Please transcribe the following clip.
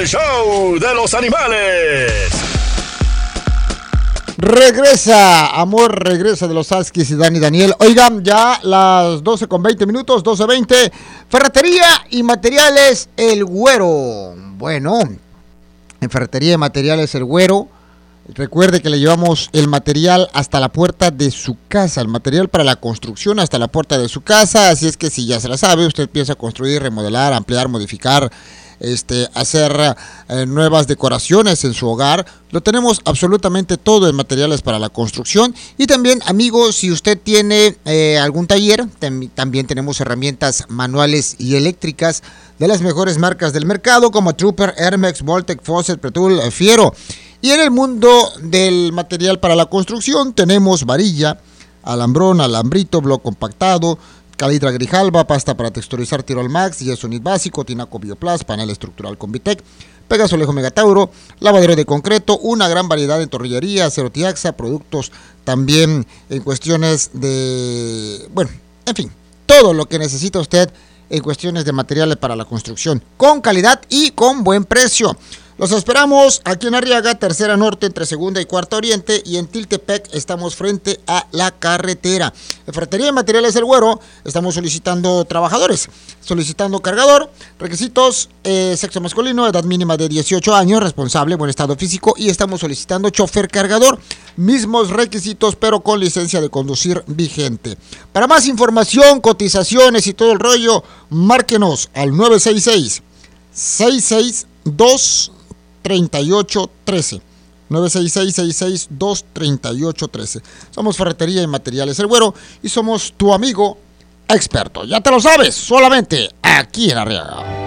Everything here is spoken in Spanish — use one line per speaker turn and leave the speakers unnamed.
el show de los animales.
Regresa, amor, regresa de los Huskies y Daniel. Oigan, ya las 12:20, 12:20. Ferretería y Materiales El Güero. Bueno, en Ferretería y Materiales El Güero, recuerde que le llevamos el material hasta la puerta de su casa, el material para la construcción hasta la puerta de su casa. Así es que si ya se la sabe, usted piensa construir, remodelar, ampliar, modificar, hacer nuevas decoraciones en su hogar, lo tenemos absolutamente todo en materiales para la construcción. Y también, amigos, si usted tiene algún taller, también tenemos herramientas manuales y eléctricas de las mejores marcas del mercado, como Trooper, Hermex, Voltec, Fawcett, Pretul, Fiero. Y en el mundo del material para la construcción tenemos varilla, alambrón, alambrito, bloc compactado, Calidra Grijalba, pasta para texturizar Tirol Max, yeso Nit básico, Tinaco Bioplast, panel estructural con Vitec, Pegasolejo Megatauro, lavadero de concreto, una gran variedad de torrillería, acero Tiaxa, productos también en cuestiones de, bueno, en fin, todo lo que necesita usted en cuestiones de materiales para la construcción, con calidad y con buen precio. Los esperamos aquí en Arriaga, Tercera Norte, entre Segunda y Cuarta Oriente, y en Tiltepec estamos frente a la carretera. En Ferretería de Materiales El Güero estamos solicitando trabajadores, solicitando cargador, requisitos, sexo masculino, edad mínima de 18 años, responsable, buen estado físico, y estamos solicitando chofer cargador, mismos requisitos pero con licencia de conducir vigente. Para más información, cotizaciones y todo el rollo, márquenos al 966-662-3813. 966-662-3813. Somos Ferretería y Materiales El Güero y somos tu amigo experto. Ya te lo sabes, solamente aquí en Arriaga.